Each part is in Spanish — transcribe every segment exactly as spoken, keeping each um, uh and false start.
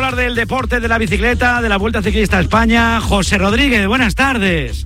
hablar del deporte, de la bicicleta, de la Vuelta Ciclista a España. José Rodríguez, buenas tardes.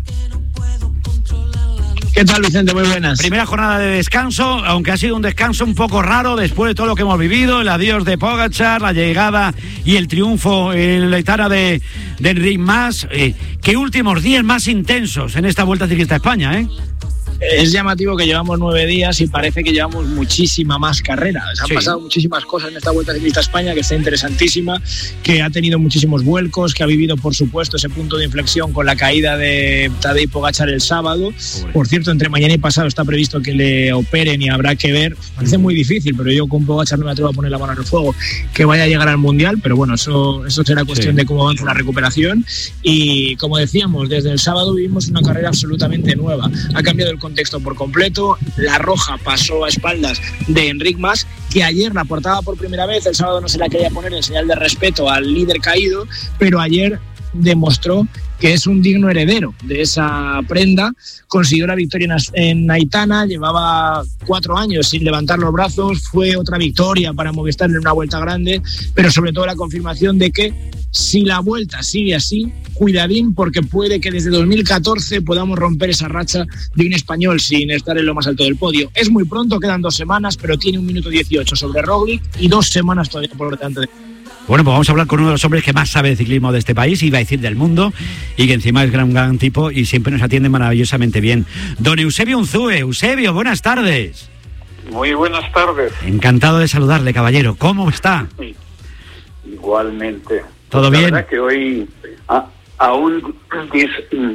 ¿Qué tal, Vicente? Muy buenas. Primera jornada de descanso, aunque ha sido un descanso un poco raro después de todo lo que hemos vivido, el adiós de Pogačar, la llegada y el triunfo en la etapa de, de Enric Mas. Eh, ¿Qué últimos días más intensos en esta Vuelta Ciclista a España, eh? Es llamativo que llevamos nueve días y parece que llevamos muchísima más carrera. Se han sí. pasado muchísimas cosas en esta Vuelta Ciclista a España, que está interesantísima, que ha tenido muchísimos vuelcos, que ha vivido, por supuesto, ese punto de inflexión con la caída de Tadej Pogačar el sábado. Pobre. Por cierto, entre mañana y pasado está previsto que le operen y habrá que ver. Parece muy difícil, pero yo con Pogačar no me atrevo a poner la mano en el fuego que vaya a llegar al Mundial, pero bueno, eso, eso será cuestión sí. de cómo avanza la recuperación. Y como decíamos, desde el sábado vivimos una carrera absolutamente nueva. Ha cambiado el contexto por completo. La roja pasó a espaldas de Enric Mas, que ayer la portaba por primera vez. El sábado no se la quería poner en señal de respeto al líder caído, pero ayer demostró que es un digno heredero de esa prenda. Consiguió la victoria en Aitana, llevaba cuatro años sin levantar los brazos, fue otra victoria para Movistar en una vuelta grande, pero sobre todo la confirmación de que si la vuelta sigue así, cuidadín, porque puede que desde dos mil catorce podamos romper esa racha de un español sin estar en lo más alto del podio. Es muy pronto, quedan dos semanas, pero tiene un minuto dieciocho sobre Roglic y dos semanas todavía por delante de... Bueno, pues vamos a hablar con uno de los hombres que más sabe de ciclismo de este país, iba a decir del mundo, y que encima es gran, gran tipo y siempre nos atiende maravillosamente bien. Don Eusebio Unzúe. Eusebio, buenas tardes. Muy buenas tardes. Encantado de saludarle, caballero. ¿Cómo está? Sí. Igualmente. ¿Todo pues bien? La verdad que hoy a, aún... Dis,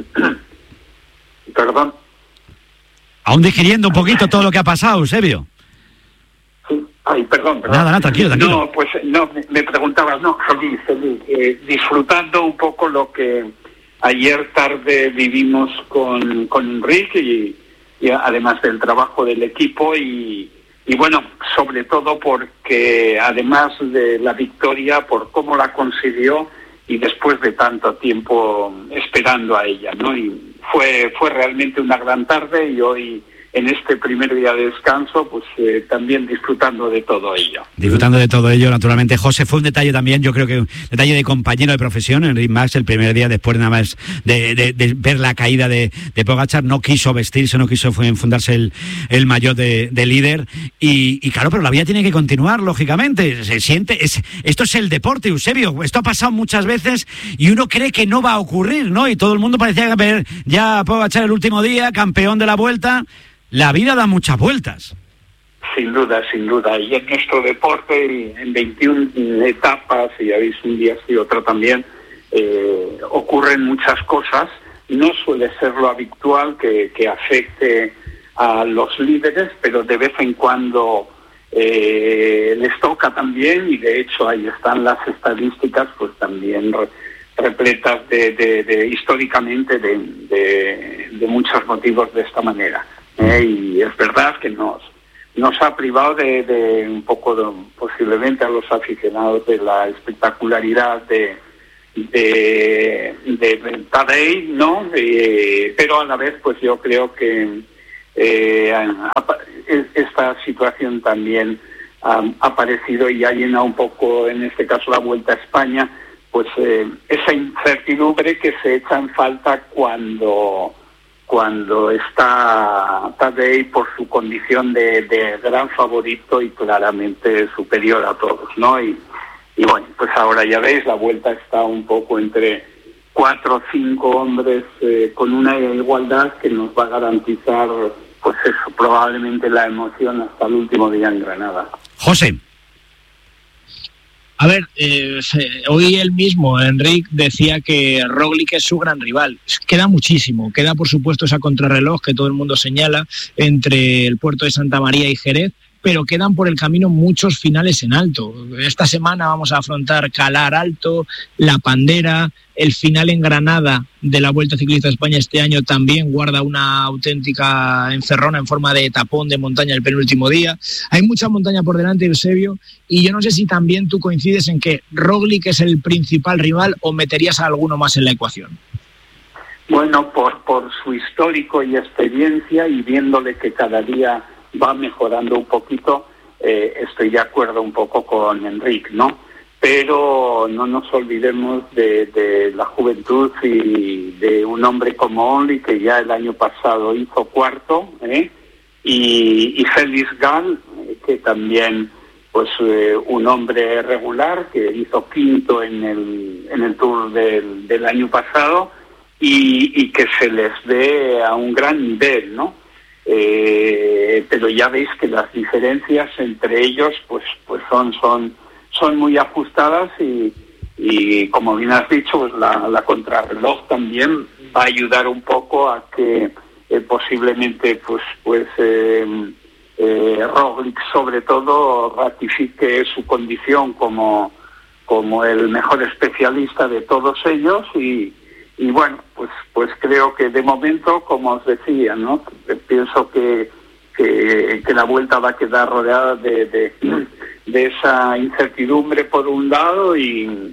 perdón. Aún digiriendo un poquito todo lo que ha pasado, Eusebio. Ay, perdón, perdón. Nada, nada, tranquilo, tranquilo. No, pues no, me, me preguntabas, no, feliz, feliz, eh, disfrutando un poco lo que ayer tarde vivimos con, con Enric y, y además del trabajo del equipo y, y bueno, sobre todo porque además de la victoria, por cómo la consiguió y después de tanto tiempo esperando a ella, ¿no? Y fue, fue realmente una gran tarde y hoy... en este primer día de descanso, pues eh, también disfrutando de todo ello. Disfrutando de todo ello, naturalmente. José, fue un detalle también, yo creo que un detalle de compañero de profesión. Enric Mas, el primer día, después nada más de, de, de ver la caída de, de Pogačar, no quiso vestirse, no quiso enfundarse el, el maillot de, de líder. Y, y claro, pero la vida tiene que continuar, lógicamente. Se siente, es, esto es el deporte, Eusebio. Esto ha pasado muchas veces y uno cree que no va a ocurrir, ¿no? Y todo el mundo parecía ver ya a Pogačar el último día, campeón de la Vuelta. La vida da muchas vueltas. Sin duda, sin duda. Y en nuestro deporte, en veintiuna etapas, y ya veis un día sí, otro también, eh, ocurren muchas cosas. No suele ser lo habitual que, que afecte a los líderes, pero de vez en cuando eh, les toca también, y de hecho ahí están las estadísticas, pues también re, repletas de, de, de históricamente de, de, de muchos motivos de esta manera. Eh, y es verdad que nos nos ha privado de, de un poco de, posiblemente a los aficionados de la espectacularidad de de, de, de Tadej, ¿no? Eh, pero a la vez pues yo creo que eh, esta situación también ha aparecido y ha llenado un poco, en este caso la Vuelta a España, pues eh, esa incertidumbre que se echa en falta cuando cuando está Tadej por su condición de, de gran favorito y claramente superior a todos, ¿no? Y, y bueno, pues ahora ya veis, la Vuelta está un poco entre cuatro o cinco hombres eh, con una igualdad que nos va a garantizar, pues eso, probablemente la emoción hasta el último día en Granada. José. A ver, eh, hoy él mismo, Enric, decía que Roglic es su gran rival. Queda muchísimo, queda por supuesto esa contrarreloj que todo el mundo señala entre el puerto de Santa María y Jerez, pero quedan por el camino muchos finales en alto. Esta semana vamos a afrontar Calar Alto, La Pandera, el final en Granada de la Vuelta Ciclista a España este año también guarda una auténtica encerrona en forma de tapón de montaña el penúltimo día. Hay mucha montaña por delante, Eusebio, y yo no sé si también tú coincides en que Roglic es el principal rival o meterías a alguno más en la ecuación. Bueno, por, por su histórico y experiencia y viéndole que cada día va mejorando un poquito, eh, estoy de acuerdo un poco con Enric, ¿no? pero no nos olvidemos de, de la juventud y de un hombre como Only, que ya el año pasado hizo cuarto, ¿eh? y, y Félix Gall, que también pues eh, un hombre regular que hizo quinto en el en el Tour del, del año pasado, y, y que se les ve a un gran nivel, ¿no? Eh, pero ya veis que las diferencias entre ellos pues pues son son son muy ajustadas, y, y como bien has dicho, pues la, la contrarreloj también va a ayudar un poco a que eh, posiblemente pues pues eh, eh, Roglic sobre todo ratifique su condición como como el mejor especialista de todos ellos, y y bueno, pues pues creo que de momento, como os decía, ¿no? Pienso que que, que la Vuelta va a quedar rodeada de, de, de esa incertidumbre por un lado, y,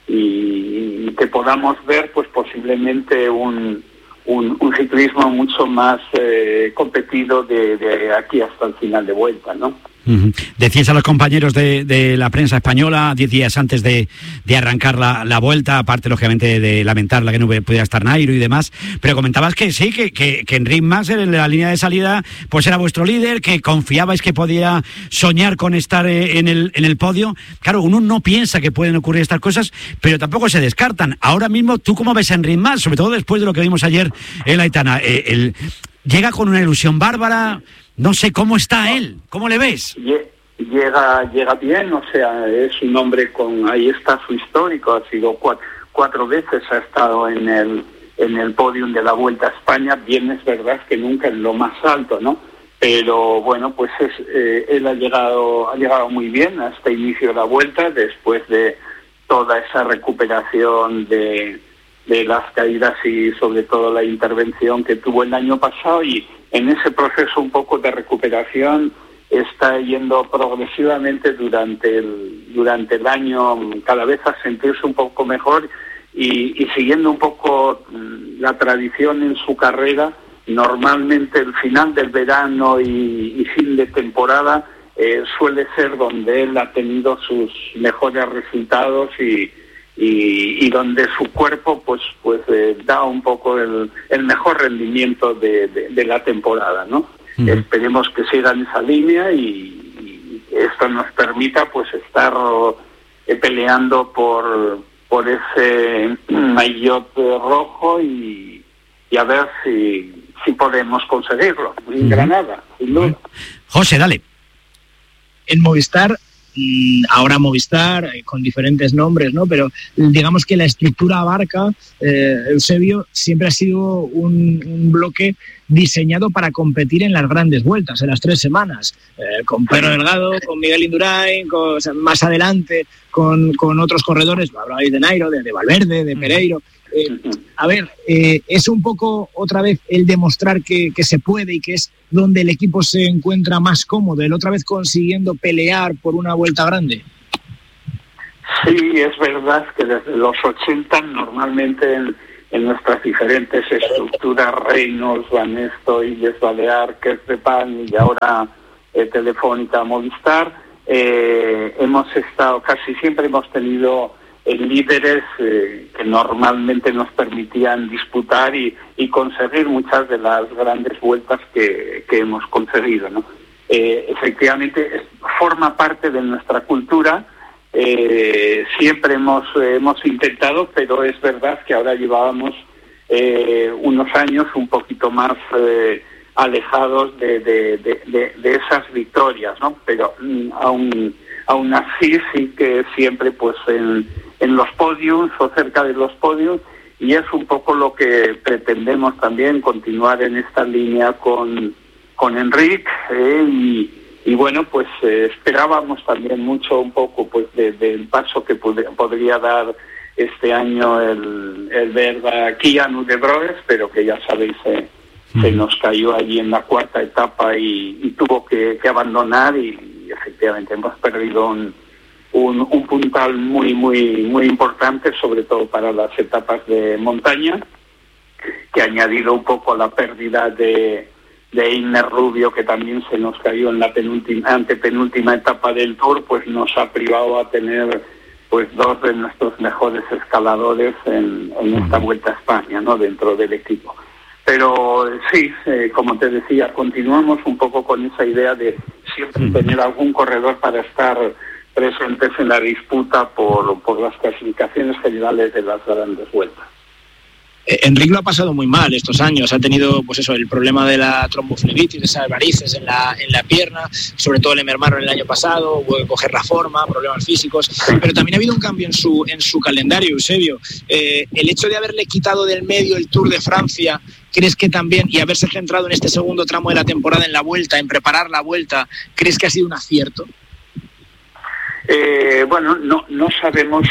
y, y que podamos ver pues posiblemente un un, un ciclismo mucho más eh, competido de, de aquí hasta el final de Vuelta, ¿no? Uh-huh. Decías a los compañeros de, de la prensa española diez días antes de, de arrancar la, la Vuelta, aparte lógicamente de lamentar la que no pudiera estar Nairo y demás, pero comentabas que sí, que, que, que Enric Mas en la línea de salida pues era vuestro líder, que confiabais que podía soñar con estar en el, en el podio. Claro, uno no piensa que pueden ocurrir estas cosas, pero tampoco se descartan. Ahora mismo, ¿tú cómo ves a Enric Mas? Sobre todo después de lo que vimos ayer en la Aitana. Eh, el, llega con una ilusión bárbara. No sé cómo está él, ¿cómo le ves? Llega, llega bien, o sea, es un hombre con, ahí está su histórico, ha sido cuatro, cuatro veces ha estado en el en el podium de la Vuelta a España. Bien, es verdad que nunca en lo más alto, ¿no? Pero bueno, pues es, eh, él ha llegado, ha llegado muy bien a este inicio de la Vuelta, después de toda esa recuperación de de las caídas y sobre todo la intervención que tuvo el año pasado, y en ese proceso un poco de recuperación está yendo progresivamente durante el durante el año cada vez a sentirse un poco mejor, y, y siguiendo un poco la tradición en su carrera. Normalmente el final del verano y, y fin de temporada eh, suele ser donde él ha tenido sus mejores resultados, y Y, y donde su cuerpo pues pues eh, da un poco el, el mejor rendimiento de, de, de la temporada, ¿no? Uh-huh. Esperemos que siga en esa línea, y, y esto nos permita pues estar eh, peleando por por ese maillot rojo, y, y a ver si si podemos conseguirlo en uh-huh. Granada, sin duda. José, dale. En Movistar, ahora Movistar, eh, con diferentes nombres, ¿no? Pero digamos que la estructura abarca, eh, Eusebio, siempre ha sido un, un bloque diseñado para competir en las grandes vueltas, en las tres semanas, eh, con Pedro Delgado, con Miguel Indurain, con, o sea, más adelante con, con otros corredores, hablabais de Nairo, de, de Valverde, de Pereiro. Eh, a ver, eh, es un poco otra vez el demostrar que, que se puede, y que es donde el equipo se encuentra más cómodo, el otra vez consiguiendo pelear por una vuelta grande. Sí, es verdad que desde los ochenta normalmente en, en nuestras diferentes estructuras, Reynolds, Banesto, Illes Balear, Kerstepan y ahora eh, Telefónica, Movistar, eh, hemos estado, casi siempre hemos tenido en líderes eh, que normalmente nos permitían disputar y, y conseguir muchas de las grandes vueltas que, que hemos conseguido, ¿no? Eh, efectivamente, es, forma parte de nuestra cultura. Eh, siempre hemos eh, hemos intentado, pero es verdad que ahora llevábamos eh, unos años un poquito más eh, alejados de, de, de, de, de esas victorias, ¿no? Pero mm, aún aún así sí que siempre pues en en los podiums o cerca de los podiums, y es un poco lo que pretendemos también, continuar en esta línea con con Enric, eh, y, y bueno, pues eh, esperábamos también mucho un poco pues del de, de paso que pude, podría dar este año el, el Berga Kian Udebroes, pero que ya sabéis eh, mm. se nos cayó allí en la cuarta etapa y, y tuvo que, que abandonar, y, y efectivamente hemos perdido un Un, un puntal muy muy muy importante, sobre todo para las etapas de montaña, que ha añadido un poco a la pérdida de, de Iner Rubio, que también se nos cayó en la penúltima, antepenúltima etapa del Tour, pues nos ha privado a tener pues dos de nuestros mejores escaladores en, en esta Vuelta a España, ¿no? Dentro del equipo. Pero sí, eh, como te decía, continuamos un poco con esa idea de siempre tener algún corredor para estar presentes en la disputa por, por las clasificaciones generales de las grandes vueltas. Enric lo ha pasado muy mal estos años, ha tenido pues eso, el problema de la tromboflebitis, de esas varices en la, en la pierna, sobre todo le mermaron el año pasado, hubo que coger la forma, problemas físicos, pero también ha habido un cambio en su, en su calendario, Eusebio. Eh, el hecho de haberle quitado del medio el Tour de Francia, ¿crees que también, y haberse centrado en este segundo tramo de la temporada en la Vuelta, en preparar la Vuelta, ¿crees que ha sido un acierto? Eh, bueno, no, no sabemos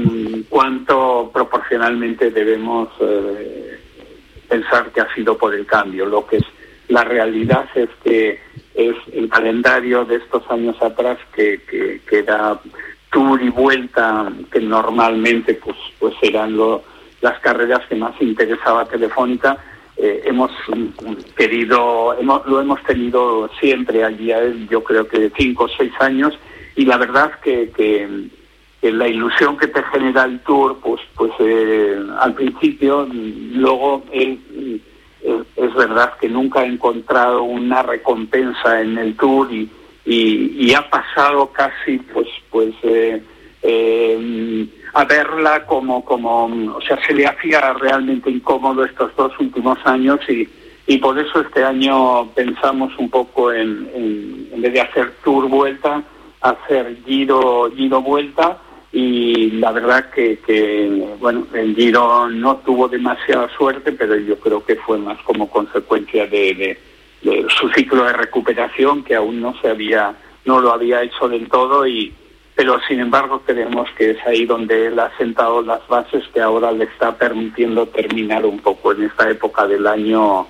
cuánto proporcionalmente debemos eh, pensar que ha sido por el cambio. Lo que es la realidad es que es el calendario de estos años atrás que, que, que era Tour y Vuelta, que normalmente pues pues eran lo, las carreras que más interesaba a Telefónica. Eh, hemos querido, hemos, lo hemos tenido siempre allí, yo creo que cinco o seis años, y la verdad que, que la ilusión que te genera el Tour, pues pues eh, al principio, luego él eh, es verdad que nunca ha encontrado una recompensa en el Tour y, y, y ha pasado casi pues pues eh, eh, a verla como como o sea se le hacía realmente incómodo estos dos últimos años y y por eso este año pensamos un poco en, en, en vez de hacer Tour Vuelta, hacer Giro Giro Vuelta. Y la verdad que, que bueno, el Giro no tuvo demasiada suerte, pero yo creo que fue más como consecuencia de, de, de su ciclo de recuperación, que aún no se había, no lo había hecho del todo, y pero sin embargo creemos que es ahí donde él ha sentado las bases que ahora le está permitiendo terminar un poco en esta época del año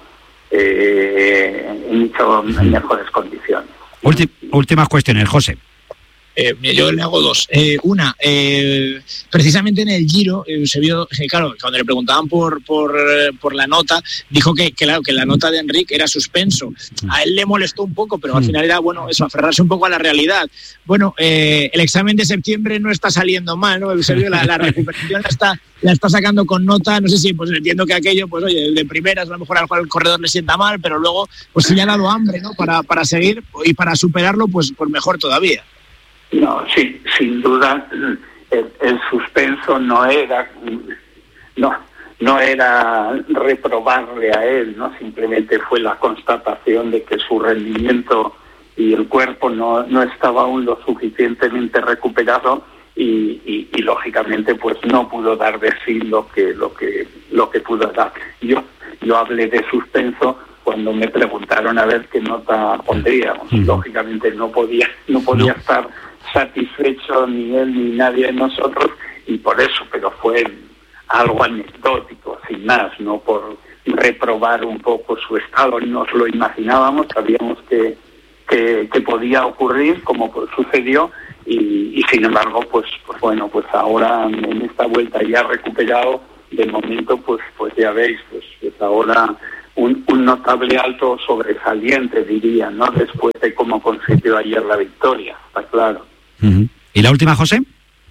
eh, en, mucho, en mejores condiciones. Ulti- últimas cuestiones, José. Eh, yo le hago dos. Eh, una, eh, precisamente en el Giro, eh, se vio, eh, claro, cuando le preguntaban por por, eh, por la nota, dijo que, que, claro, que la nota de Enric era suspenso. A él le molestó un poco, pero al final era, bueno, eso, aferrarse un poco a la realidad. Bueno, eh, el examen de septiembre no está saliendo mal, ¿no? Eusebio, la, la recuperación la está, la está sacando con nota, no sé si, pues entiendo que aquello, pues oye, de primeras a lo mejor al corredor le sienta mal, pero luego, pues si le ha dado hambre, ¿no? Para, para seguir y para superarlo, pues, pues mejor todavía. No, sí, sin duda el, el suspenso no era no no era reprobarle a él, no simplemente fue la constatación de que su rendimiento y el cuerpo no no estaba aún lo suficientemente recuperado y, y, y lógicamente pues no pudo dar de sí lo que lo que lo que pudo dar. Yo yo hablé de suspenso cuando me preguntaron a ver qué nota pondríamos. Mm. Lógicamente no podía no podía no. estar satisfecho ni él ni nadie de nosotros, y por eso, pero fue algo anecdótico, sin más, no por reprobar un poco su estado. Nos lo imaginábamos, sabíamos que, que, que podía ocurrir, como pues sucedió, y, y sin embargo, pues, pues bueno, pues ahora en esta vuelta ya recuperado, de momento, pues pues ya veis, pues, pues ahora un, un notable alto sobresaliente, diría, ¿no? Después de cómo consiguió ayer la victoria, está claro. Uh-huh. ¿Y la última, José?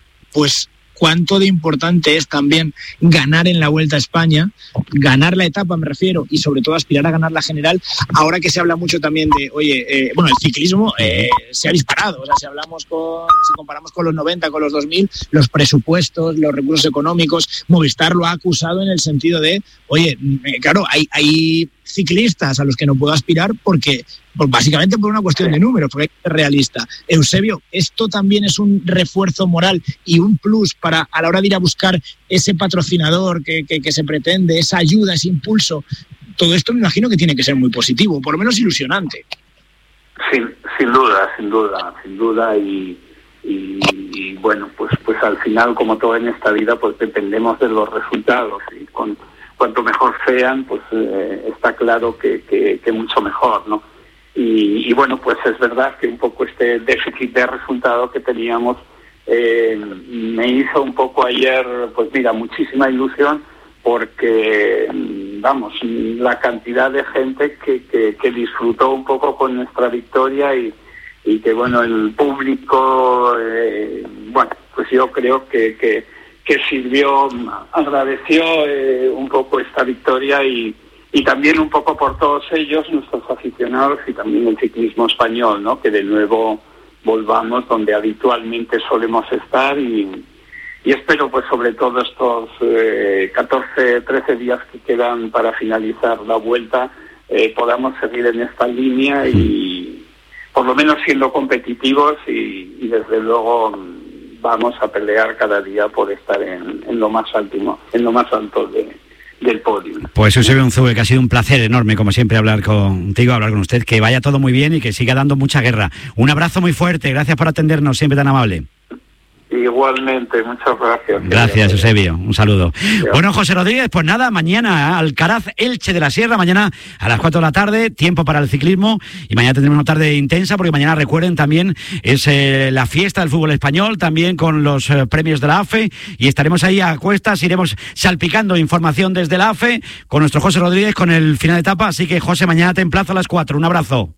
Pues cuánto de importante es también ganar en la Vuelta a España, ganar la etapa me refiero, y sobre todo aspirar a ganar la general, ahora que se habla mucho también de, oye, eh, bueno, el ciclismo eh, se ha disparado, o sea, si hablamos con, si comparamos con los noventa, con los dos mil, los presupuestos, los recursos económicos, Movistar lo ha acusado en el sentido de, oye, eh, claro, hay, hay ciclistas a los que no puedo aspirar porque pues básicamente por una cuestión de números, porque hay que ser realista. Eusebio, ¿esto también es un refuerzo moral y un plus para a la hora de ir a buscar ese patrocinador que, que, que se pretende, esa ayuda, ese impulso? Todo esto me imagino que tiene que ser muy positivo, por lo menos ilusionante. Sin, sin duda, sin duda, sin duda, y, y, y bueno, pues pues al final, como todo en esta vida, pues dependemos de los resultados, y con, cuanto mejor sean, pues eh, está claro que, que, que mucho mejor, ¿no? Y, y bueno, pues es verdad que un poco este déficit de resultado que teníamos eh, me hizo un poco ayer, pues mira, muchísima ilusión, porque, vamos, la cantidad de gente que, que, que disfrutó un poco con nuestra victoria y, y que, bueno, el público, eh, bueno, pues yo creo que, que, que sirvió, agradeció eh, un poco esta victoria y, y también un poco por todos ellos, nuestros aficionados y también el ciclismo español, ¿no? Que de nuevo volvamos donde habitualmente solemos estar y, y espero pues sobre todo estos eh, catorce, trece días que quedan para finalizar la vuelta eh, podamos seguir en esta línea y por lo menos siendo competitivos y, y desde luego vamos a pelear cada día por estar en, en lo más alto, en lo más alto de, del podio. Pues Eusebio Unzue, que ha sido un placer enorme, como siempre, hablar contigo, hablar con usted, que vaya todo muy bien y que siga dando mucha guerra. Un abrazo muy fuerte, gracias por atendernos, siempre tan amable. Igualmente, muchas gracias. Gracias, Eusebio, un saludo. Gracias. Bueno, José Rodríguez, pues nada, mañana Alcaraz, Elche de la Sierra, mañana a las cuatro de la tarde, tiempo para el ciclismo, y mañana tendremos una tarde intensa, porque mañana, recuerden, también es eh, la fiesta del fútbol español, también con los eh, premios de la A F E, y estaremos ahí a cuestas, iremos salpicando información desde la A F E, con nuestro José Rodríguez, con el final de etapa, así que, José, mañana te emplazo a las cuatro, un abrazo.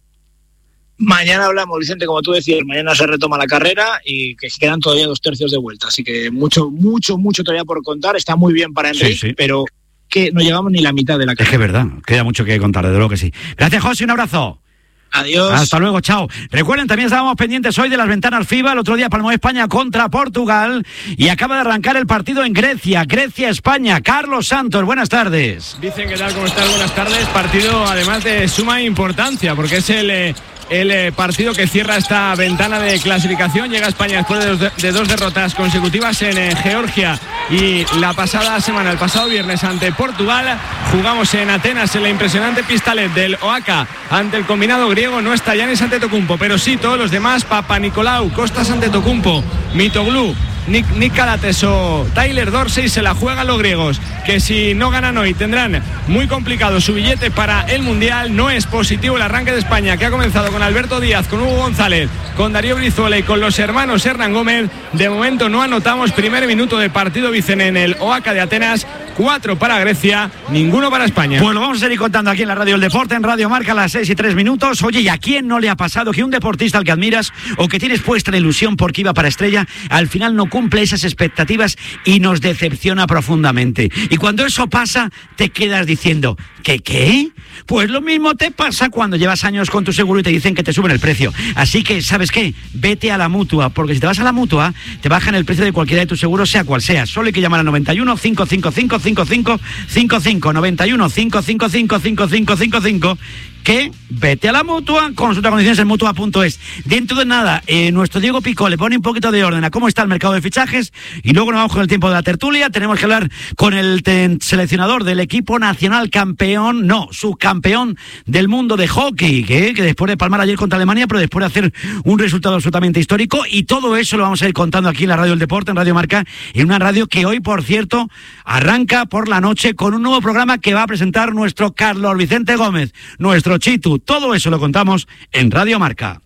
Mañana hablamos, Vicente, como tú decías, mañana se retoma la carrera y que quedan todavía dos tercios de vuelta, así que mucho, mucho, mucho todavía por contar, está muy bien para Enrique, sí, sí. Pero que no llegamos ni la mitad de la carrera. Es que es verdad, queda mucho que contar, desde luego que sí. Gracias, José, un abrazo. Adiós. Hasta luego, chao. Recuerden, también estábamos pendientes hoy de las ventanas FIBA. El otro día palmó España contra Portugal y acaba de arrancar el partido en Grecia. Grecia-España. Carlos Santos, buenas tardes. Dicen, ¿qué tal? ¿Cómo estás? Buenas tardes. Partido, además, de suma importancia, porque es el... Eh... el eh, partido que cierra esta ventana de clasificación. Llega a España después de dos, de, de dos derrotas consecutivas en eh, Georgia y la pasada semana, el pasado viernes, ante Portugal. Jugamos en Atenas en la impresionante Pistalet del O A C A ante el combinado griego. No está Giannis Antetokounmpo, pero sí todos los demás: Papanikolaou, Kostas Antetokounmpo, Mitoglou, Nick, Nick Calates o Tyler Dorsey. Se la juegan los griegos, que si no ganan hoy tendrán muy complicado su billete para el Mundial. No es positivo el arranque de España, que ha comenzado con Alberto Díaz, con Hugo González, con Darío Brizuela y con los hermanos Hernán Gómez. De momento no anotamos. Primer minuto de partido, Vicen, en el O A C A de Atenas. Cuatro para Grecia, ninguno para España. Pues lo vamos a seguir contando aquí en la Radio del Deporte, en Radio Marca, a las seis y tres minutos. Oye, ¿y a quién no le ha pasado que un deportista al que admiras o que tienes puesta la ilusión porque iba para estrella, al final no cumple esas expectativas y nos decepciona profundamente? Y cuando eso pasa, te quedas diciendo, ¿qué qué? Pues lo mismo te pasa cuando llevas años con tu seguro y te dicen que te suben el precio. Así que, ¿sabes qué? Vete a la Mutua, porque si te vas a la Mutua, te bajan el precio de cualquiera de tus seguros, sea cual sea. Solo hay que llamar al noventa y uno, cinco cinco cinco, cinco cinco cinco cinco, noventa y uno, cinco cinco cinco, cinco cinco cinco cinco, que vete a la Mutua, consulta condiciones en mutua punto es. Dentro de nada, eh, nuestro Diego Picó le pone un poquito de orden a cómo está el mercado de fichajes y luego nos vamos con el tiempo de la tertulia. Tenemos que hablar con el ten- seleccionador del equipo nacional campeón, no, subcampeón del mundo de hockey, que, que después de palmar ayer contra Alemania, pero después de hacer un resultado absolutamente histórico, y todo eso lo vamos a ir contando aquí en la Radio del Deporte, en Radio Marca, en una radio que hoy, por cierto, arranca por la noche con un nuevo programa que va a presentar nuestro Carlos Vicente Gómez, nuestro Chitu. Todo eso lo contamos en Radio Marca.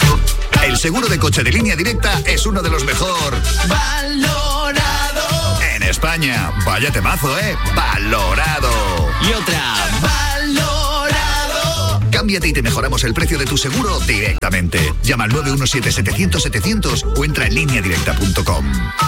El seguro de coche de Línea Directa es uno de los mejor valorado en España. Vaya temazo, ¿eh? Valorado. Y otra, valorado. Cámbiate y te mejoramos el precio de tu seguro directamente. Llama al nueve uno siete, setecientos, setecientos o entra en línea directa punto com.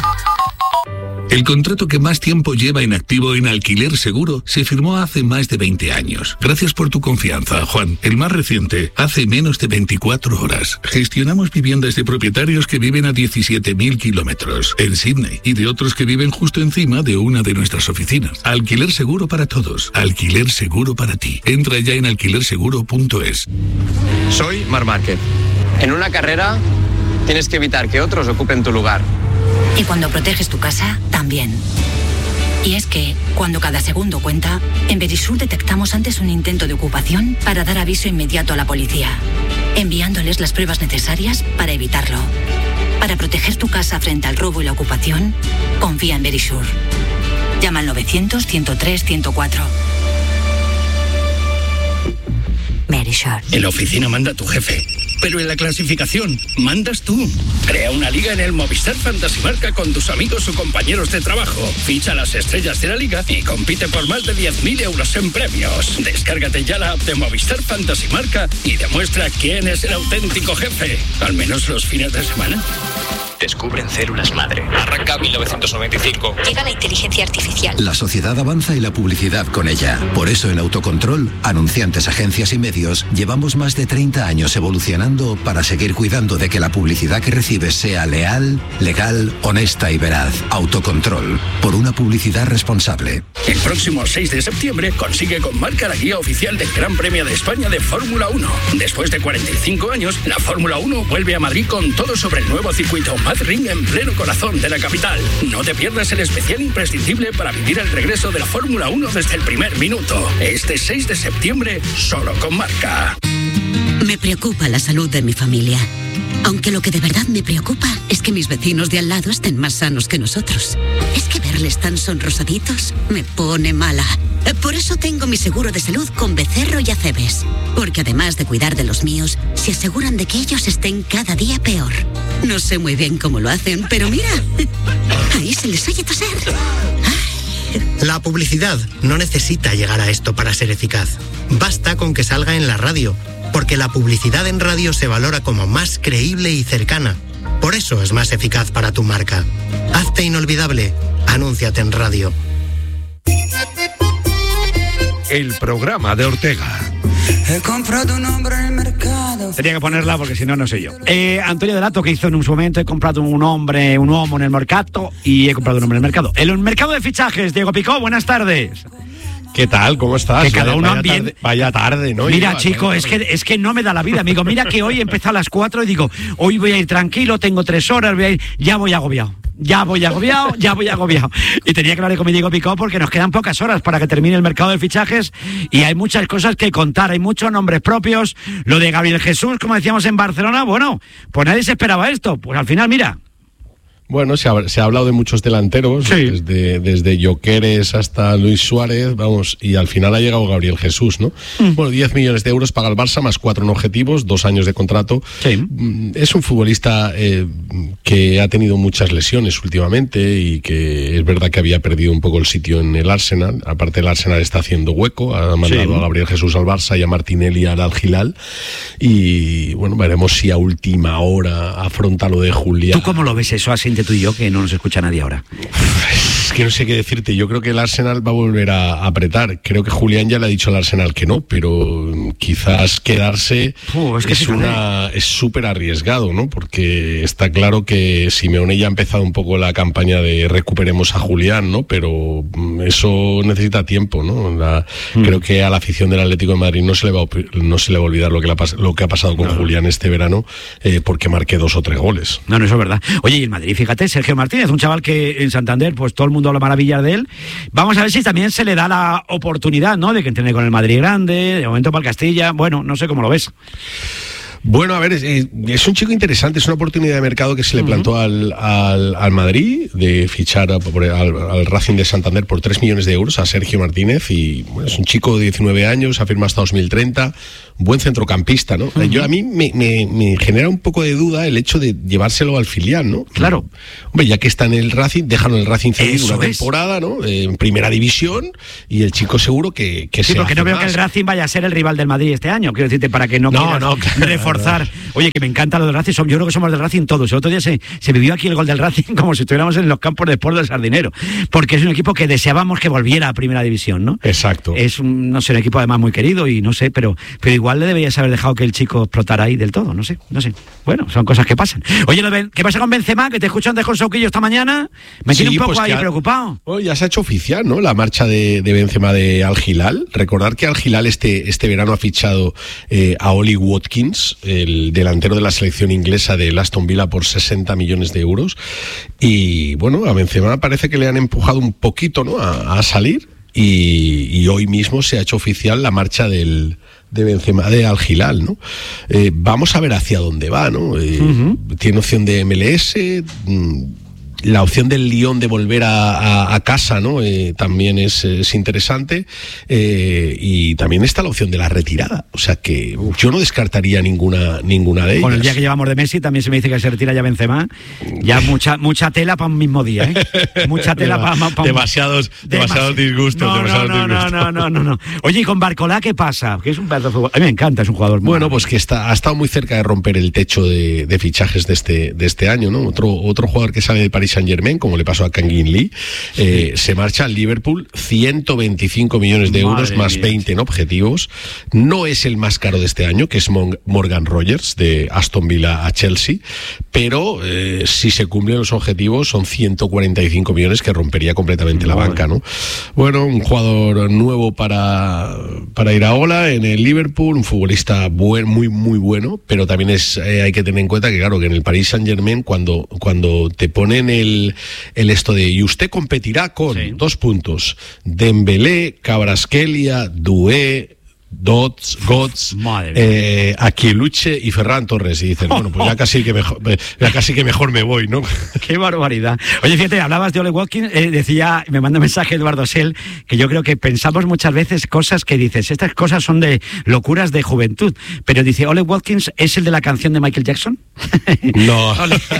El contrato que más tiempo lleva en activo en Alquiler Seguro se firmó hace más de veinte años. Gracias por tu confianza, Juan. El más reciente, hace menos de veinticuatro horas. Gestionamos viviendas de propietarios que viven a diecisiete mil kilómetros en Sydney y de otros que viven justo encima de una de nuestras oficinas. Alquiler Seguro para todos. Alquiler Seguro para ti. Entra ya en alquiler seguro punto es. Soy Marc Márquez. En una carrera tienes que evitar que otros ocupen tu lugar. Y cuando proteges tu casa, también. Y es que, cuando cada segundo cuenta, en Verisur detectamos antes un intento de ocupación para dar aviso inmediato a la policía, enviándoles las pruebas necesarias para evitarlo. Para proteger tu casa frente al robo y la ocupación, confía en Verisur. Llama al novecientos, ciento tres, ciento cuatro. Verisur. En la oficina manda tu jefe, pero en la clasificación mandas tú. Crea una liga en el Movistar Fantasy Marca con tus amigos o compañeros de trabajo. Ficha las estrellas de la liga y compite por más de diez mil euros en premios. Descárgate ya la app de Movistar Fantasy Marca y demuestra quién es el auténtico jefe, al menos los fines de semana. Descubren células madre. Arranca mil novecientos noventa y cinco. Llega la inteligencia artificial. La sociedad avanza y la publicidad con ella. Por eso en Autocontrol, anunciantes, agencias y medios, llevamos más de treinta años evolucionando para seguir cuidando de que la publicidad que recibes sea leal, legal, honesta y veraz. Autocontrol. Por una publicidad responsable. El próximo seis de septiembre consigue con Marca la guía oficial del Gran Premio de España de Fórmula uno. Después de cuarenta y cinco años, la Fórmula uno vuelve a Madrid con todo sobre el nuevo circuito Madrid en pleno corazón de la capital. No te pierdas el especial imprescindible para vivir el regreso de la Fórmula uno desde el primer minuto. Este seis de septiembre, solo con Marca. Me preocupa la salud de mi familia. Aunque lo que de verdad me preocupa es que mis vecinos de al lado estén más sanos que nosotros. Es que verles tan sonrosaditos me pone mala. Por eso tengo mi seguro de salud con Becerro y Acebes. Porque además de cuidar de los míos, se aseguran de que ellos estén cada día peor. No sé muy bien cómo lo hacen, pero mira, ahí se les oye toser. La publicidad no necesita llegar a esto para ser eficaz. Basta con que salga en la radio, porque la publicidad en radio se valora como más creíble y cercana. Por eso es más eficaz para tu marca. Hazte inolvidable. Anúnciate en radio. El programa de Ortega. He comprado un hombre en el mercado. Tenía que ponerla porque si no, no sé yo. Eh, Antonio Delato, que hizo en un momento, he comprado un hombre, un homo en el mercado y he comprado un hombre en el mercado. El mercado de fichajes, Diego Picó, buenas tardes. ¿Qué tal? ¿Cómo estás? Que cada uno vaya, bien... tarde, vaya tarde, ¿no? Mira, Iba, chico, es que, es que no me da la vida, amigo. Mira que hoy he empezado a las cuatro y digo, hoy voy a ir tranquilo, tengo tres horas, voy a ir, ya voy agobiado. Ya voy agobiado, ya voy agobiado. Y tenía que hablar con mi Diego Picó porque nos quedan pocas horas para que termine el mercado de fichajes y hay muchas cosas que contar, hay muchos nombres propios. Lo de Gabriel Jesús, como decíamos en Barcelona, bueno, pues nadie se esperaba esto. Pues al final, mira... Bueno, se ha, se ha hablado de muchos delanteros, sí. desde, desde Lloqueres hasta Luis Suárez, vamos, y al final ha llegado Gabriel Jesús, ¿no? Mm. Bueno, diez millones de euros paga el Barça, más cuatro en objetivos, dos años de contrato. Sí. Es un futbolista eh, que ha tenido muchas lesiones últimamente y que es verdad que había perdido un poco el sitio en el Arsenal. Aparte, el Arsenal está haciendo hueco, ha mandado sí. a Gabriel Jesús al Barça y a Martinelli al Al Hilal. Y bueno, veremos si a última hora afronta lo de Julián. ¿Tú cómo lo ves eso así? Tú y yo, que no nos escucha nadie ahora. Es que no sé qué decirte. Yo creo que el Arsenal va a volver a apretar. Creo que Julián ya le ha dicho al Arsenal que no, pero quizás quedarse uh, es que es una es súper arriesgado, ¿no? Porque está claro que Simeone ya ha empezado un poco la campaña de recuperemos a Julián, ¿no? Pero eso necesita tiempo, ¿no? La, mm. Creo que a la afición del Atlético de Madrid no se le va a, no se le va a olvidar lo que, la, lo que ha pasado con no. Julián este verano, eh, porque marque dos o tres goles. No, no, eso es verdad. Oye, y el Madrid, fíjate, Sergio Martínez, un chaval que en Santander, pues todo el mundo habla maravillas de él. Vamos a ver si también se le da la oportunidad, ¿no? De que entrene con el Madrid grande, de momento para el Castilla. Bueno, no sé cómo lo ves. Bueno, a ver, es, es un chico interesante, es una oportunidad de mercado que se le plantó uh-huh. al, al, al Madrid de fichar a, por, al, al Racing de Santander por tres millones de euros a Sergio Martínez y bueno, es un chico de diecinueve años, ha firmado hasta dos mil treinta, buen centrocampista, ¿no? Uh-huh. Yo a mí me, me, me genera un poco de duda el hecho de llevárselo al filial, ¿no? Claro. Hombre, ya que está en el Racing, déjalo en el Racing Eso una es. temporada, ¿no? Eh, en primera división y el chico seguro que, que sí, se porque hace no veo más. que el Racing vaya a ser el rival del Madrid este año, quiero decirte, para que no, no, quieras no claro, reforzar. Claro. Oye, que me encanta lo del Racing, yo creo que somos del Racing todos. El otro día se, se vivió aquí el gol del Racing como si estuviéramos en los campos de Sport del Sardinero, porque es un equipo que deseábamos que volviera a primera división, ¿no? Exacto. Es un, no sé, un equipo además muy querido y no sé, pero, pero igual le deberías haber dejado que el chico explotara ahí del todo, no sé, no sé. Bueno, son cosas que pasan. Oye, ¿qué pasa con Benzema? Que te escucho antes con Sauquillo esta mañana. Me sí, tiene un poco pues ahí ha, preocupado. Bueno, ya se ha hecho oficial, ¿no? La marcha de, de Benzema de Al Hilal. Recordar que Al Hilal este, este verano ha fichado eh, a Oli Watkins, el delantero de la selección inglesa de Aston Villa, por sesenta millones de euros. Y bueno, a Benzema parece que le han empujado un poquito, ¿no? A, a salir. Y, y hoy mismo se ha hecho oficial la marcha del de Benzema de Al Hilal, ¿no? Eh, vamos a ver hacia dónde va, ¿no? Eh, uh-huh. Tiene opción de M L S. la opción del Lyon de volver a, a, a casa, ¿no? Eh, también es, es interesante. Eh, y también está la opción de la retirada. O sea que yo no descartaría ninguna, ninguna de ellas. Con el día que llevamos de Messi también se me dice que se retira ya Benzema. Ya mucha, mucha tela para un mismo día, ¿eh? Mucha tela para pa, pa demasiados, demasiados disgustos. No, demasiados no, no, disgustos. no, no, no, no. Oye, ¿y con Barcolá qué pasa? Que es un pedazo de fútbol. A mí me encanta, es un jugador muy bueno, bueno. Pues que está, ha estado muy cerca de romper el techo de, de fichajes de este, de este año, ¿no? Otro, otro jugador que sale del Paris Saint-Germain, como le pasó a Kangin Lee, eh, se marcha al Liverpool, ciento veinticinco millones de euros, Madre más mía. veinte en objetivos. No es el más caro de este año, que es Morgan Rogers, de Aston Villa a Chelsea, pero eh, si se cumplen los objetivos son ciento cuarenta y cinco millones, que rompería completamente la banca, ¿no? Bueno, un jugador nuevo para, para Iraola en el Liverpool, un futbolista buen, muy, muy bueno, pero también es eh, hay que tener en cuenta que, claro, que en el Paris Saint-Germain, cuando, cuando te ponen el, el esto de y usted competirá con sí. dos puntos, Dembélé, Kvaratskhelia, Doué, Dots, Gots, eh, Aquiluche y Ferran Torres, y dicen, bueno, pues ya casi que mejor, ya casi que mejor me voy, ¿no? Qué barbaridad. Oye, fíjate, hablabas de Ole Watkins, eh, decía, me manda un mensaje Eduardo Sell, que yo creo que pensamos muchas veces cosas que dices, estas cosas son de locuras de juventud, pero dice, Ole Watkins es el de la canción de Michael Jackson. No.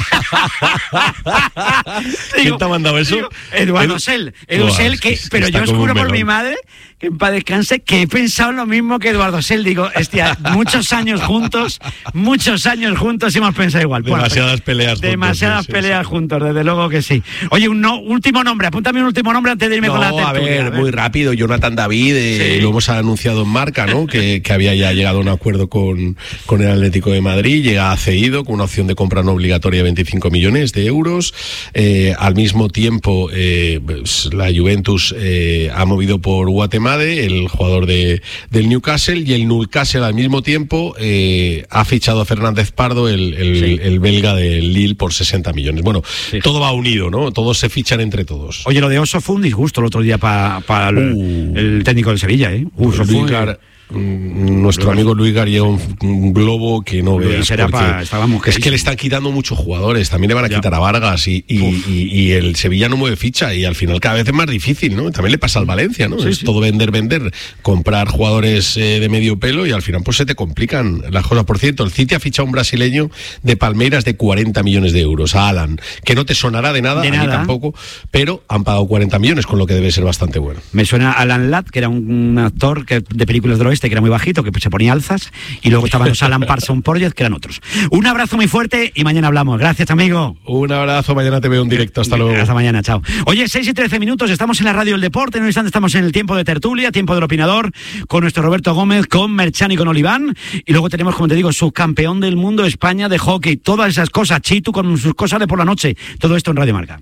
¿Quién te ha mandado eso? Digo, Eduardo Edu... Sell, Edu Sell, que, pero yo os juro por mi madre, que en paz descanse, que he pensado lo mismo que Eduardo Sell. Digo, hostia, muchos años juntos, muchos años juntos y hemos pensado igual. Demasiadas bueno, peleas juntos. Demasiadas sí, peleas sí. juntos, desde luego que sí. Oye, un no, último nombre, apúntame un último nombre antes de irme no, con la tertulia. A ver, a ver, muy rápido, Jonathan David, eh, sí. lo hemos anunciado en Marca, ¿no? que, que había ya llegado a un acuerdo con, con el Atlético de Madrid, llega cedido con una opción de compra no obligatoria de veinticinco millones de euros. Eh, al mismo tiempo, eh, pues, la Juventus eh, ha movido por Guatemala, el jugador de, del Newcastle, y el Newcastle al mismo tiempo eh, ha fichado a Fernández Pardo, el, el, sí. el belga del Lille, por sesenta millones. Bueno, sí. todo va unido, ¿no? Todos se fichan entre todos. Oye, lo de Oso fue un disgusto el otro día para pa el, uh, el técnico del Sevilla, ¿eh? Oso fue... Gar... Nuestro amigo Luis Gar lleva un, un globo que no veas, pa, es que le están quitando muchos jugadores, también le van a ya. quitar a Vargas y, y, y, y el Sevilla no mueve ficha y al final cada vez es más difícil, ¿no? También le pasa al Valencia, ¿no? Sí, es sí. todo vender, vender, comprar jugadores eh, de medio pelo y al final pues se te complican las cosas. Por cierto, el City ha fichado a un brasileño de Palmeiras de cuarenta millones de euros, a Alan, que no te sonará de nada, de a nada. mí tampoco, pero han pagado cuarenta millones, con lo que debe ser bastante bueno. Me suena a Alan Ladd, que era un actor que, de películas del oeste, que era muy bajito, que se ponía alzas, y luego estaban los Alan Parsons Project, que eran otros. Un abrazo muy fuerte y mañana hablamos. Gracias, amigo. Un abrazo, mañana te veo en directo. Hasta luego. Hasta mañana, chao. Oye, seis y trece minutos, estamos en la radio del deporte, en un instante estamos en el tiempo de tertulia, tiempo del opinador, con nuestro Roberto Gómez, con Merchan y con Oliván, y luego tenemos, como te digo, subcampeón del mundo España de hockey, todas esas cosas, Chitu con sus cosas de por la noche, todo esto en Radio Marca.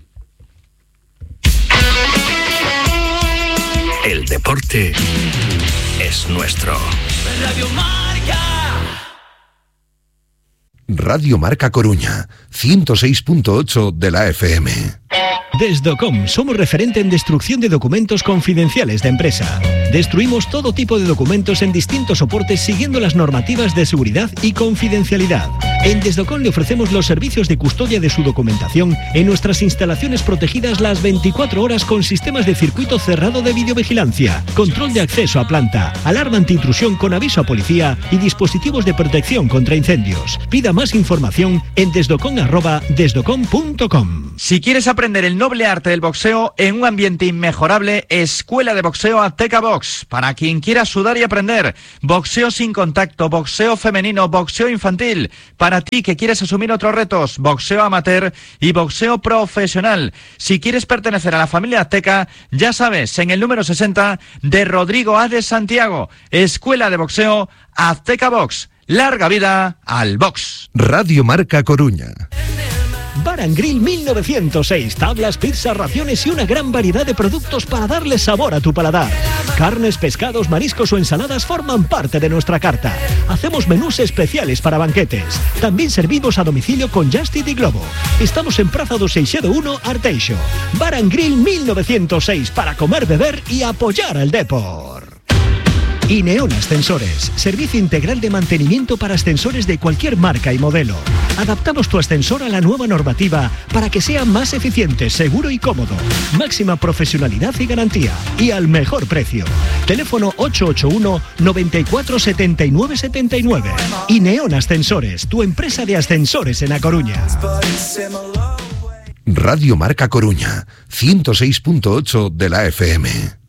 El deporte es nuestro. Radio Marca. Radio Marca Coruña, ciento seis punto ocho de la F M. Desdocom, somos referente en destrucción de documentos confidenciales de empresa. Destruimos todo tipo de documentos en distintos soportes siguiendo las normativas de seguridad y confidencialidad. En Desdocom le ofrecemos los servicios de custodia de su documentación en nuestras instalaciones protegidas las veinticuatro horas con sistemas de circuito cerrado de videovigilancia, control de acceso a planta, alarma antiintrusión con aviso a policía y dispositivos de protección contra incendios. Pida más información en desdocom arroba desdocom punto com. Si quieres aprender el noble arte del boxeo en un ambiente inmejorable, Escuela de Boxeo Azteca Box. Para quien quiera sudar y aprender, boxeo sin contacto, boxeo femenino, boxeo infantil. Para ti que quieres asumir otros retos, boxeo amateur y boxeo profesional. Si quieres pertenecer a la familia Azteca, ya sabes, en el número sesenta de Rodrigo A. de Santiago. Escuela de Boxeo Azteca Box. Larga vida al box. Radio Marca Coruña. Bar and Grill mil novecientos seis, tablas, pizzas, raciones y una gran variedad de productos para darle sabor a tu paladar. Carnes, pescados, mariscos o ensaladas forman parte de nuestra carta. Hacemos menús especiales para banquetes. También servimos a domicilio con Just Eat y Globo. Estamos en Praza do Seixedo uno, Arteixo. Bar and Grill mil novecientos seis, para comer, beber y apoyar al deporte. Ineon Ascensores, servicio integral de mantenimiento para ascensores de cualquier marca y modelo. Adaptamos tu ascensor a la nueva normativa para que sea más eficiente, seguro y cómodo. Máxima profesionalidad y garantía. Y al mejor precio. Teléfono ocho ocho uno, noventa y cuatro, setenta y nueve, setenta y nueve. Ineon Ascensores, tu empresa de ascensores en A Coruña. Radio Marca Coruña, ciento seis punto ocho de la F M.